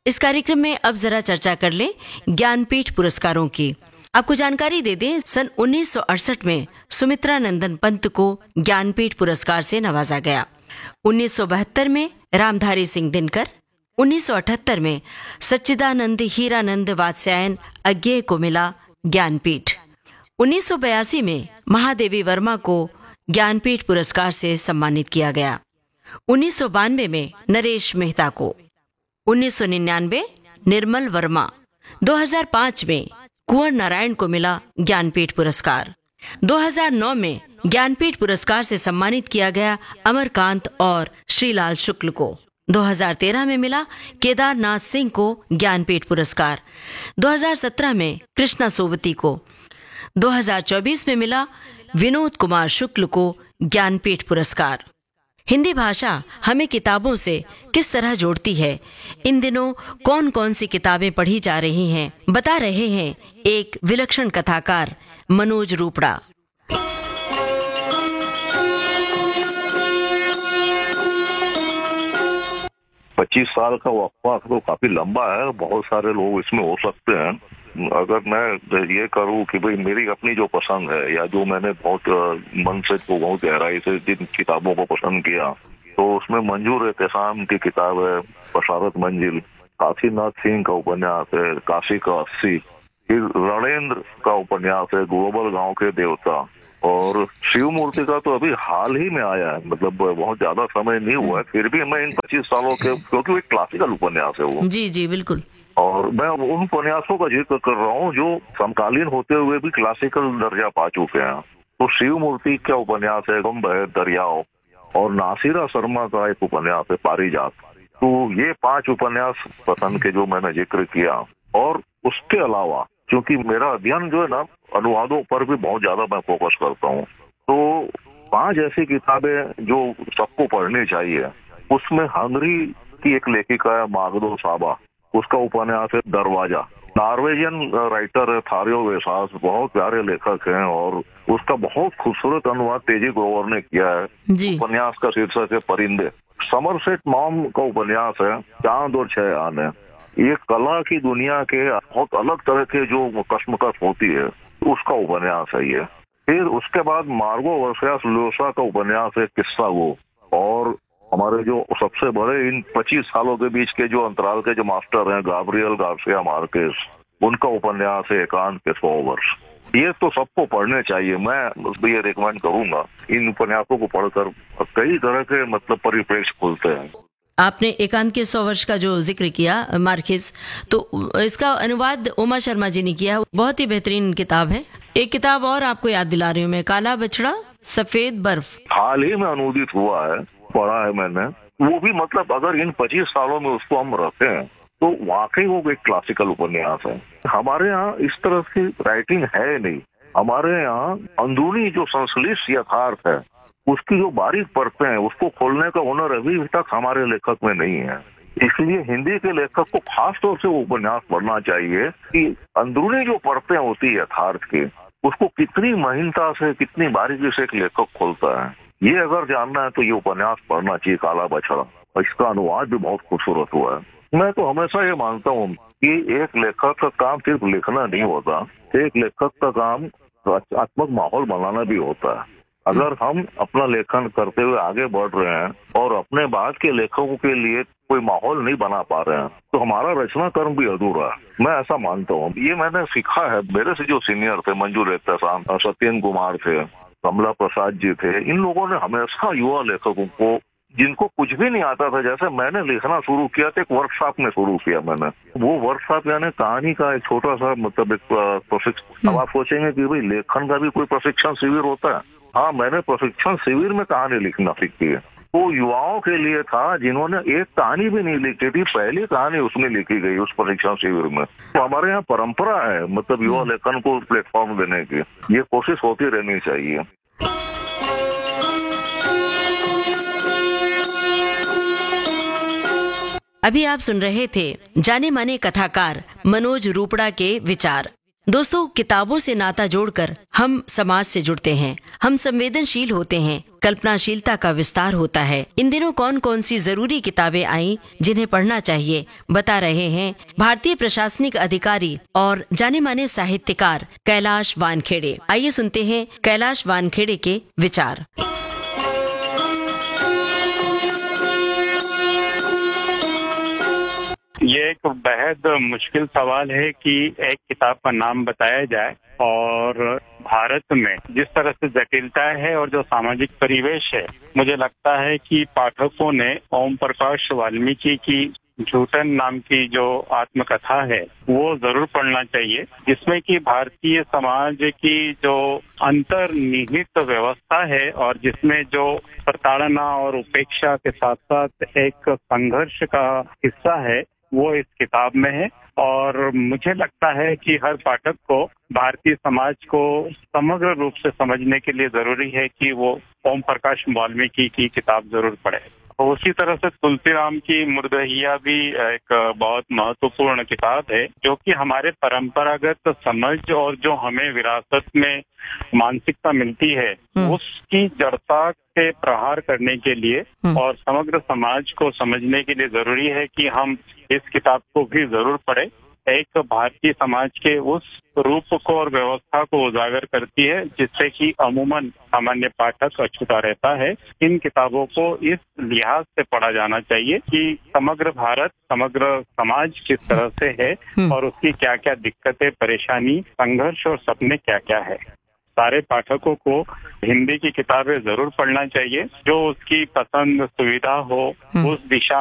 इस कार्यक्रम में अब जरा चर्चा कर लें ज्ञानपीठ पुरस्कारों की। आपको जानकारी दे दें, सन 1968 में सुमित्रा नंदन पंत को ज्ञानपीठ पुरस्कार से नवाजा गया। 1972 में रामधारी सिंह दिनकर, 1978 में सच्चिदानंद हीरानंद वात्स्यायन अज्ञेय को मिला ज्ञानपीठ। 1982 में महादेवी वर्मा को ज्ञानपीठ पुरस्कार से सम्मानित किया गया। 1992 में नरेश मेहता को, 1999 निर्मल वर्मा, 2005 में कुंवर नारायण को मिला ज्ञानपीठ पुरस्कार। 2009 में ज्ञानपीठ पुरस्कार से सम्मानित किया गया अमरकांत और श्रीलाल शुक्ल को। 2013 में मिला केदारनाथ सिंह को ज्ञानपीठ पुरस्कार। 2017 में कृष्णा सोवती को। 2024 में मिला विनोद कुमार शुक्ल को ज्ञानपीठ पुरस्कार। हिंदी भाषा हमें किताबों से किस तरह जोड़ती है, इन दिनों कौन कौन सी किताबें पढ़ी जा रही हैं, बता रहे हैं एक विलक्षण कथाकार मनोज रूपड़ा। 25 साल का वक्फा तो काफी लंबा है, बहुत सारे लोग इसमें हो सकते हैं। अगर मैं ये करूं कि भाई मेरी अपनी जो पसंद है या जो मैंने बहुत मन से बहुत गहराई से जिन किताबों को पसंद किया, तो उसमें मंजूर एहतसाम की किताब है बशारत मंजिल, काशीनाथ सिंह का उपन्यास है काशी का 80, फिर रणेंद्र का उपन्यास है ग्लोबल गांव के देवता, और शिव मूर्ति का तो अभी हाल ही में आया है, मतलब बहुत ज्यादा समय नहीं हुआ है, फिर भी मैं इन 25 सालों के, क्योंकि वो एक क्लासिकल उपन्यास है वो। जी जी बिल्कुल। और मैं उन उपन्यासों का जिक्र कर रहा हूँ जो समकालीन होते हुए भी क्लासिकल दर्जा पा चुके हैं। तो शिव मूर्ति का उपन्यास है गम बहे दरियाओ, और नासिरा शर्मा का एक उपन्यास है पारिजात। तो ये 5 उपन्यास पसंद के जो मैंने जिक्र किया। और उसके अलावा क्योंकि मेरा अध्ययन जो है ना अनुवादों पर भी बहुत ज्यादा मैं फोकस करता हूँ, तो 5 ऐसी किताबें जो सबको पढ़नी चाहिए। उसमें हंगरी की एक लेखिका है मागदो साबा, उसका उपन्यास है दरवाजा। नॉर्वेजियन राइटर है थारियो वेसास, बहुत प्यारे लेखक हैं, और उसका बहुत खूबसूरत अनुवाद तेजी ग्रोवर ने किया है। उपन्यास का शीर्षक है परिंदे। समरसेट मॉम का उपन्यास है चांद और 6 आने। ये कला की दुनिया के बहुत अलग तरह के जो कश्मकश होती है उसका उपन्यास है ये। फिर उसके बाद मार्गो वर्सियास ल्योसा का उपन्यास है किस्सा वो, और हमारे जो सबसे बड़े इन 25 सालों के बीच के जो अंतराल के जो मास्टर हैं गाब्रियल गार्सिया मार्केस, उनका उपन्यास है एकांत के 100 वर्ष। ये तो सबको पढ़ने चाहिए। मैं ये रिकमेंड करूंगा, इन उपन्यासों को पढ़कर कई तरह के मतलब परिप्रेक्ष्य खुलते हैं। आपने एकांत के 100 वर्ष का जो जिक्र किया मार्केस, तो इसका अनुवाद उमा शर्मा जी ने किया, बहुत ही बेहतरीन किताब है। एक किताब और आपको याद दिला रही हूँ मैं, काला बछड़ा सफेद बर्फ, हाल ही में अनुदित हुआ है, पढ़ा है मैंने। वो भी मतलब अगर इन 25 सालों में उसको हम रखें तो वाकई वो एक क्लासिकल उपन्यास है। हमारे यहाँ इस तरह की राइटिंग है नहीं। हमारे यहाँ अंदरूनी जो संश्लिष्ट यथार्थ है उसकी जो बारीक परतें हैं उसको खोलने का हुनर अभी तक हमारे लेखक में नहीं है। इसलिए हिंदी के लेखक को खास तौर से वो उपन्यास पढ़ना चाहिए कि अंदरूनी जो परतें होती है यथार्थ की, उसको कितनी महीनता से कितनी बारीकी से एक लेखक खोलता है। ये अगर जानना है तो ये उपन्यास पढ़ना चाहिए काला बछड़ा। इसका अनुवाद भी बहुत खूबसूरत हुआ है। मैं तो हमेशा ये मानता हूँ कि एक लेखक का काम सिर्फ लिखना नहीं होता, एक लेखक का काम रचनात्मक माहौल बनाना भी होता है। अगर हम अपना लेखन करते हुए आगे बढ़ रहे हैं और अपने बाद के लेखकों के लिए कोई माहौल नहीं बना पा रहे हैं तो हमारा रचना कर्म भी अधूरा है। मैं ऐसा मानता हूँ। ये मैंने सीखा है, मेरे से जो सीनियर थे मंजूर एहतसाम, सत्येंद्र कुमार थे, कमला प्रसाद जी थे, इन लोगों ने हमेशा युवा लेखकों को जिनको कुछ भी नहीं आता था, जैसे मैंने लिखना शुरू किया तो एक वर्कशॉप में शुरू किया मैंने। वो वर्कशॉप यानी कहानी का एक छोटा सा मतलब एक प्रशिक्षण। अब आप सोचेंगे कि भाई लेखन का भी कोई प्रशिक्षण शिविर होता है? हाँ, मैंने प्रशिक्षण शिविर में कहानी लिखना सीखी है। वो युवाओं के लिए था जिन्होंने एक कहानी भी नहीं लिखी थी, पहली कहानी उसमें लिखी गई उस प्रशिक्षण शिविर में। तो हमारे यहाँ परंपरा है मतलब युवा लेखन को प्लेटफॉर्म देने की, ये कोशिश होती रहनी चाहिए। अभी आप सुन रहे थे जाने माने कथाकार मनोज रूपड़ा के विचार। दोस्तों, किताबों से नाता जोड़कर हम समाज से जुड़ते हैं, हम संवेदनशील होते हैं, कल्पनाशीलता का विस्तार होता है। इन दिनों कौन कौन सी जरूरी किताबें आई जिन्हें पढ़ना चाहिए, बता रहे हैं भारतीय प्रशासनिक अधिकारी और जाने माने साहित्यकार कैलाश वानखेड़े। आइए सुनते हैं कैलाश वानखेड़े के विचार। ये एक बेहद मुश्किल सवाल है कि एक किताब का नाम बताया जाए, और भारत में जिस तरह से जटिलता है और जो सामाजिक परिवेश है, मुझे लगता है कि पाठकों ने ओम प्रकाश वाल्मीकि की झूठन नाम की जो आत्मकथा है वो जरूर पढ़ना चाहिए, जिसमें कि भारतीय समाज की जो अंतर्निहित व्यवस्था है और जिसमें जो प्रताड़ना और उपेक्षा के साथ साथ एक संघर्ष का हिस्सा है वो इस किताब में है। और मुझे लगता है कि हर पाठक को भारतीय समाज को समग्र रूप से समझने के लिए जरूरी है कि वो ओम प्रकाश वाल्मीकि की किताब जरूर पढ़े। और उसी तरह से तुलसीराम की मुर्दहिया भी एक बहुत महत्वपूर्ण किताब है, जो कि हमारे परंपरागत समझ और जो हमें विरासत में मानसिकता मिलती है उसकी जड़ता से प्रहार करने के लिए और समग्र समाज को समझने के लिए जरूरी है कि हम इस किताब को भी जरूर पढ़ें। एक भारतीय समाज के उस रूप को और व्यवस्था को उजागर करती है जिससे कि अमूमन सामान्य पाठक अछूता रहता है। इन किताबों को इस लिहाज से पढ़ा जाना चाहिए कि समग्र भारत, समग्र समाज किस तरह से है और उसकी क्या क्या दिक्कतें, परेशानी, संघर्ष और सपने क्या क्या है। सारे पाठकों को हिंदी की किताबें जरूर पढ़ना चाहिए, जो उसकी पसंद सुविधा हो उस दिशा